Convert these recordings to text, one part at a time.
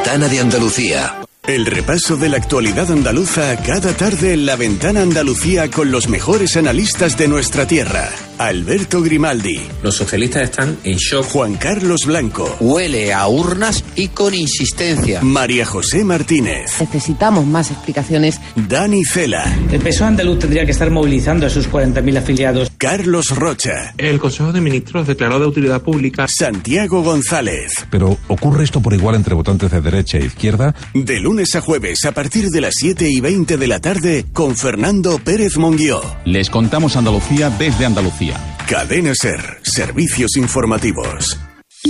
Ventana de Andalucía. El repaso de la actualidad andaluza cada tarde en La Ventana Andalucía con los mejores analistas de nuestra tierra. Alberto Grimaldi. Los socialistas están en shock. Juan Carlos Blanco. Huele a urnas y con insistencia. María José Martínez. Necesitamos más explicaciones. Dani Cela. El PSOE andaluz tendría que estar movilizando a sus 40.000 afiliados. Carlos Rocha. El Consejo de Ministros declaró de utilidad pública. Santiago González. Pero ¿ocurre esto por igual entre votantes de derecha e izquierda? De lunes a jueves a partir de las 7:20 de la tarde con Fernando Pérez Monguió. Les contamos Andalucía desde Andalucía. Cadena SER, servicios informativos.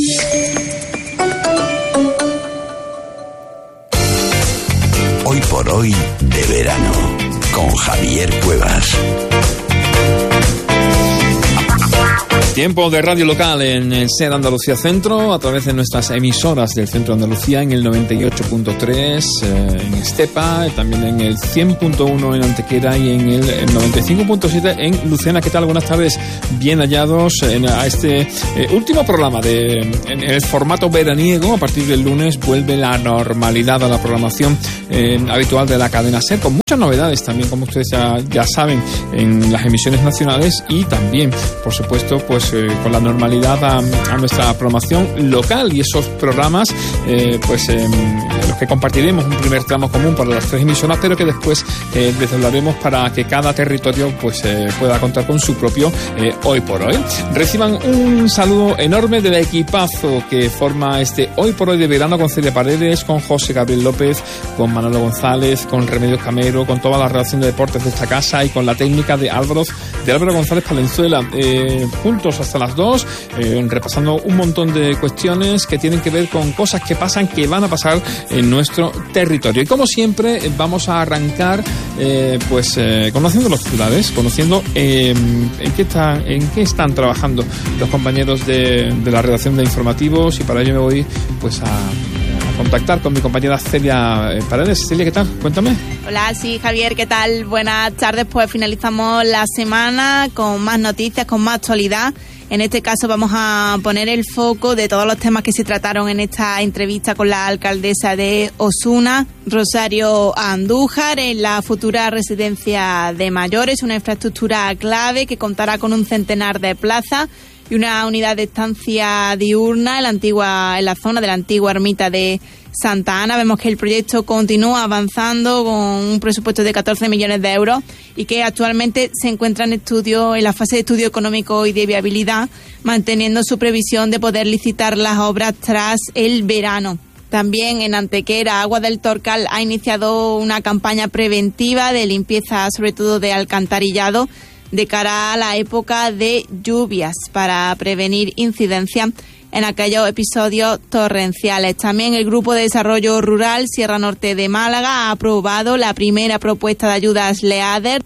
Hoy por hoy de verano, con Javier Cuevas. Tiempo de radio local en el SER Andalucía Centro, a través de nuestras emisoras del Centro de Andalucía, en el 98.3 en Estepa, también en el 100.1 en Antequera y en el 95.7 en Lucena. ¿Qué tal? Buenas tardes, bien hallados a este último programa en el formato veraniego. A partir del lunes vuelve la normalidad a la programación habitual de la cadena SER, con muchas novedades también, como ustedes ya saben, en las emisiones nacionales y también, por supuesto, pues con la normalidad a nuestra programación local y esos programas los que compartiremos un primer tramo común para las tres emisoras, pero que después desdoblaremos para que cada territorio pueda contar con su propio Hoy por Hoy. Reciban un saludo enorme del equipazo que forma este Hoy por Hoy de verano, con Celia Paredes, con José Gabriel López, con Manolo González, con Remedios Camero, con toda la redacción de deportes de esta casa y con la técnica de Álvaro González Palenzuela, juntos hasta las 2, repasando un montón de cuestiones que tienen que ver con cosas que pasan, que van a pasar en nuestro territorio. Y como siempre, vamos a arrancar conociendo los titulares, conociendo en qué están trabajando los compañeros de la redacción de informativos, y para ello me voy a contactar con mi compañera Celia Paredes. Celia, ¿qué tal? Cuéntame. Hola, sí, Javier, ¿qué tal? Buenas tardes. Pues finalizamos la semana con más noticias, con más actualidad. En este caso vamos a poner el foco de todos los temas que se trataron en esta entrevista con la alcaldesa de Osuna, Rosario Andújar, en la futura residencia de mayores, una infraestructura clave que contará con un centenar de plazas y una unidad de estancia diurna en la zona de la antigua ermita de Santa Ana. Vemos que el proyecto continúa avanzando con un presupuesto de 14 millones de euros y que actualmente se encuentra en la fase de estudio económico y de viabilidad, manteniendo su previsión de poder licitar las obras tras el verano. También en Antequera, Agua del Torcal ha iniciado una campaña preventiva de limpieza, sobre todo de alcantarillado, de cara a la época de lluvias, para prevenir incidencias en aquellos episodios torrenciales. También el Grupo de Desarrollo Rural Sierra Norte de Málaga ha aprobado la primera propuesta de ayudas LEADER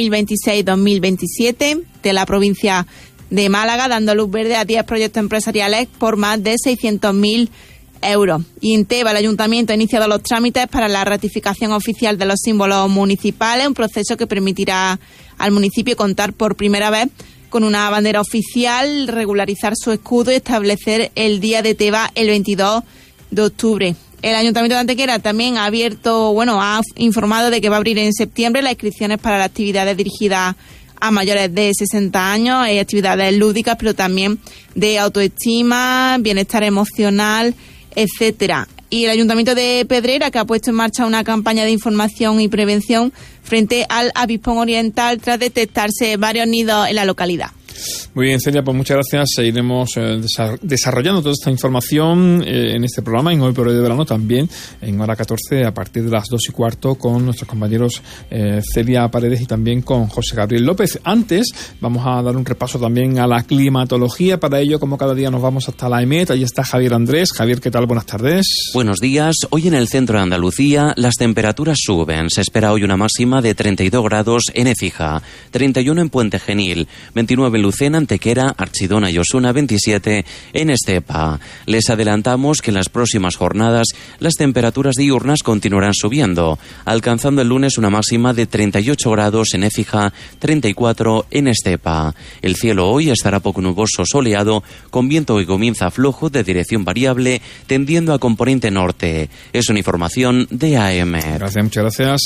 2026-2027 de la provincia de Málaga, dando luz verde a 10 proyectos empresariales por más de 600.000 euros. Y en Teba, el Ayuntamiento ha iniciado los trámites para la ratificación oficial de los símbolos municipales, un proceso que permitirá al municipio contar por primera vez con una bandera oficial, regularizar su escudo y establecer el Día de Teba el 22 de octubre. El Ayuntamiento de Antequera también ha informado de que va a abrir en septiembre las inscripciones para las actividades dirigidas a mayores de 60 años, actividades lúdicas, pero también de autoestima, bienestar emocional, etcétera. Y el Ayuntamiento de Pedrera, que ha puesto en marcha una campaña de información y prevención frente al avispón oriental tras detectarse varios nidos en la localidad. Muy bien, Celia, pues muchas gracias. Seguiremos desarrollando toda esta información en este programa, en Hoy por Hoy de Verano, también en hora 14 a partir de las 2:15 con nuestros compañeros Celia Paredes y también con José Gabriel López. Antes vamos a dar un repaso también a la climatología. Para ello, como cada día, nos vamos hasta la EMET. Ahí está Javier Andrés. Javier, ¿qué tal? Buenas tardes. Buenos días. Hoy en el centro de Andalucía las temperaturas suben. Se espera hoy una máxima de 32 grados en Écija, 31 en Puente Genil, 29 en en Lucena, Antequera, Archidona y Osuna 27 en Estepa. Les adelantamos que en las próximas jornadas las temperaturas diurnas continuarán subiendo, alcanzando el lunes una máxima de 38 grados en Écija, 34 en Estepa. El cielo hoy estará poco nuboso soleado, con viento que comienza flojo de dirección variable, tendiendo a componente norte. Es una información de AM. Gracias, muchas gracias.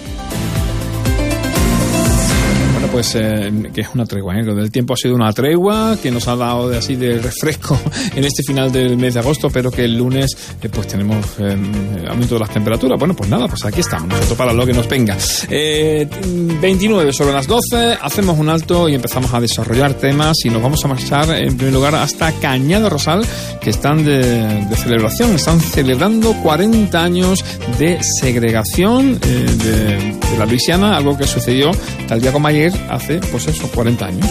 Bueno, pues que es una tregua, Lo del tiempo ha sido una tregua que nos ha dado de refresco en este final del mes de agosto, pero que el lunes pues tenemos aumento de las temperaturas. Bueno, pues nada, pues aquí estamos, nosotros para lo que nos venga. 29 sobre las 12, hacemos un alto y empezamos a desarrollar temas y nos vamos a marchar en primer lugar hasta Cañada Rosal, que están de celebración, están celebrando 40 años de segregación de la Luisiana, algo que sucedió tal día como ayer, hace, pues eso, 40 años.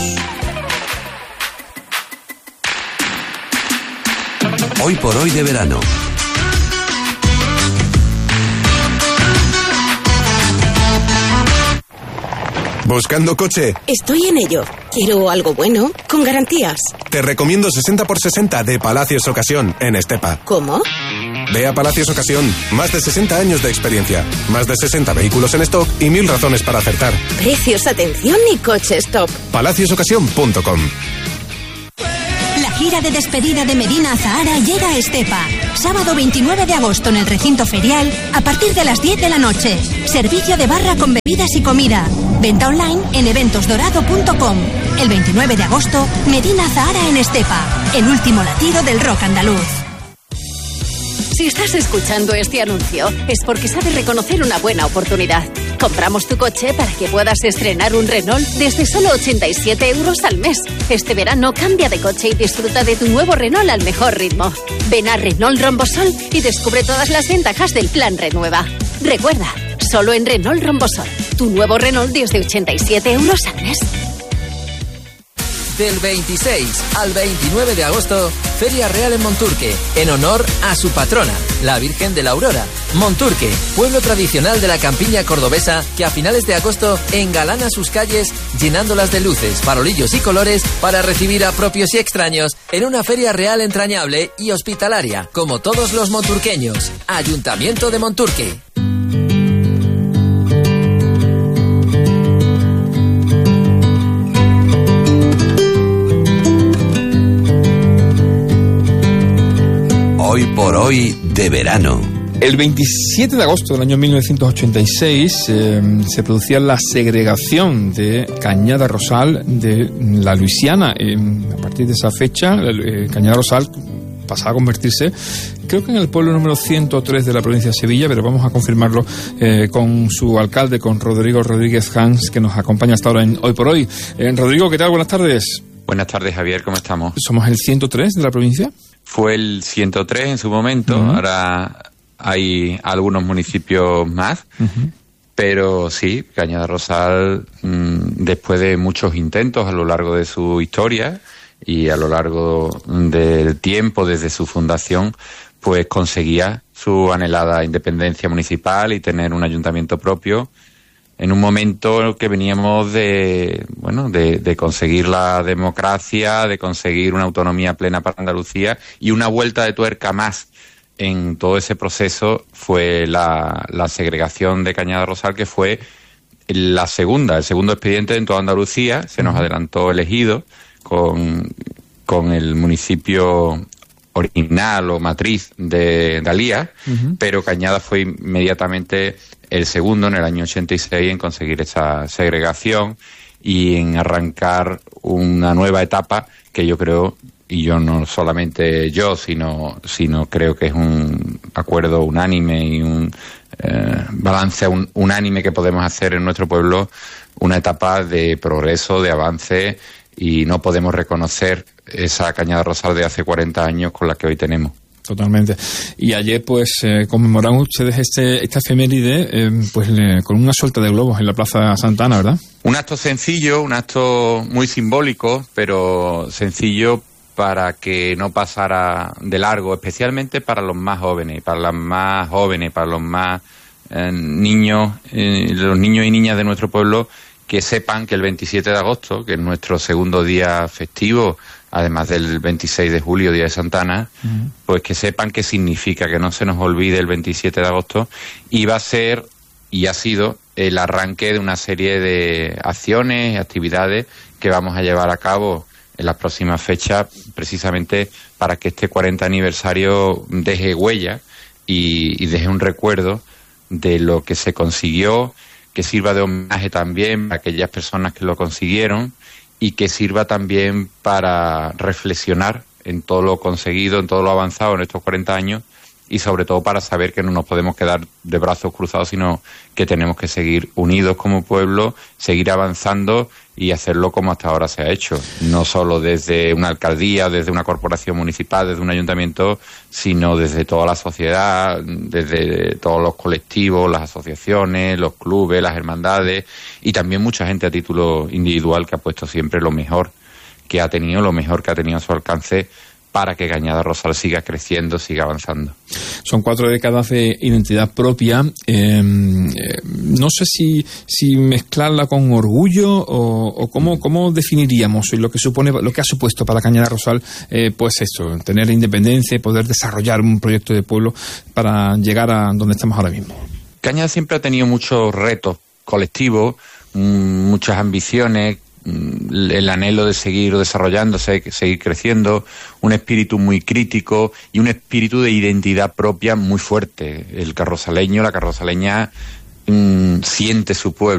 Hoy por hoy de verano. ¿Buscando coche? Estoy en ello. Quiero algo bueno, con garantías. Te recomiendo 60x60 de Palacios Ocasión, en Estepa. ¿Cómo? Ve a Palacios Ocasión. Más de 60 años de experiencia. Más de 60 vehículos en stock y 1000 razones para acertar. Precios, atención y coches top. PalaciosOcasión.com. La gira de despedida de Medina Azahara llega a Estepa. Sábado 29 de agosto en el recinto ferial, a partir de las 10 de la noche. Servicio de barra con bebidas y comida. Venta online en eventosdorado.com. El 29 de agosto, Medina Azahara en Estepa. El último latido del rock andaluz. Si estás escuchando este anuncio, es porque sabes reconocer una buena oportunidad. Compramos tu coche para que puedas estrenar un Renault desde solo 87 euros al mes. Este verano cambia de coche y disfruta de tu nuevo Renault al mejor ritmo. Ven a Renault Rombosol y descubre todas las ventajas del plan Renueva. Recuerda, solo en Renault Rombosol, tu nuevo Renault desde 87 euros al mes. Del 26 al 29 de agosto, Feria Real en Monturque, en honor a su patrona, la Virgen de la Aurora. Monturque, pueblo tradicional de la campiña cordobesa que a finales de agosto engalana sus calles llenándolas de luces, farolillos y colores para recibir a propios y extraños en una feria real entrañable y hospitalaria, como todos los monturqueños. Ayuntamiento de Monturque. Hoy por hoy de verano. El 27 de agosto del año 1986 se producía la segregación de Cañada Rosal de la Luisiana. A partir de esa fecha, Cañada Rosal pasaba a convertirse, creo que en el pueblo número 103 de la provincia de Sevilla, pero vamos a confirmarlo con su alcalde, con Rodrigo Rodríguez Hans, que nos acompaña hasta ahora en Hoy por Hoy. Rodrigo, ¿qué tal? Buenas tardes. Buenas tardes, Javier, ¿cómo estamos? ¿Somos el 103 de la provincia? Fue el 103 en su momento, ahora hay algunos municipios más, pero sí, Cañada Rosal, después de muchos intentos a lo largo de su historia y a lo largo del tiempo desde su fundación, pues conseguía su anhelada independencia municipal y tener un ayuntamiento propio en un momento que veníamos de conseguir la democracia, de conseguir una autonomía plena para Andalucía, y una vuelta de tuerca más en todo ese proceso fue la segregación de Cañada Rosal, que fue el segundo expediente en toda Andalucía. Se nos adelantó el Ejido con el municipio original o matriz de Alía, pero Cañada fue inmediatamente el segundo en el año 86 en conseguir esa segregación y en arrancar una nueva etapa que yo creo, y yo no solamente yo, sino creo que es un acuerdo unánime y un balance unánime que podemos hacer en nuestro pueblo, una etapa de progreso, de avance, y no podemos reconocer esa Cañada Rosal de hace 40 años con la que hoy tenemos. Totalmente. Y ayer, pues, conmemoraron ustedes esta efeméride con una suelta de globos en la Plaza Santa Ana, ¿verdad? Un acto sencillo, un acto muy simbólico, pero sencillo para que no pasara de largo, especialmente para los más jóvenes, para los más niños, los niños y niñas de nuestro pueblo que sepan que el 27 de agosto, que es nuestro segundo día festivo, además del 26 de julio, Día de Santa Ana, pues que sepan qué significa, que no se nos olvide el 27 de agosto, y va a ser, y ha sido, el arranque de una serie de acciones y actividades que vamos a llevar a cabo en las próximas fechas, precisamente para que este 40 aniversario deje huella y deje un recuerdo de lo que se consiguió, que sirva de homenaje también a aquellas personas que lo consiguieron y que sirva también para reflexionar en todo lo conseguido, en todo lo avanzado en estos 40 años y sobre todo para saber que no nos podemos quedar de brazos cruzados, sino que tenemos que seguir unidos como pueblo, seguir avanzando y hacerlo como hasta ahora se ha hecho, no solo desde una alcaldía, desde una corporación municipal, desde un ayuntamiento, sino desde toda la sociedad, desde todos los colectivos, las asociaciones, los clubes, las hermandades y también mucha gente a título individual que ha puesto siempre lo mejor que ha tenido, lo mejor que ha tenido a su alcance para que Cañada Rosal siga creciendo, siga avanzando. Son 4 décadas de identidad propia. No sé si mezclarla con orgullo o cómo definiríamos lo que supone, lo que ha supuesto para Cañada Rosal, pues esto, tener independencia y poder desarrollar un proyecto de pueblo para llegar a donde estamos ahora mismo. Cañada siempre ha tenido muchos retos colectivos, muchas ambiciones, el anhelo de seguir desarrollándose, seguir creciendo, un espíritu muy crítico y un espíritu de identidad propia muy fuerte. El carrozaleño, la carrozaleña siente su pueblo.